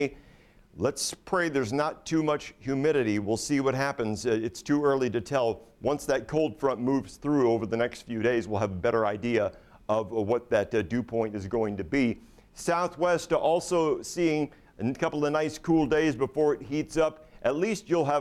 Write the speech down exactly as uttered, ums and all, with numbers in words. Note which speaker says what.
Speaker 1: Let's pray there's not too much humidity. We'll see what happens. Uh, It's too early to tell. Once that cold front moves through over the next few days, we'll have a better idea of uh, what that uh, dew point is going to be. Southwest uh, also seeing a couple of nice cool days before it heats up. At least you'll have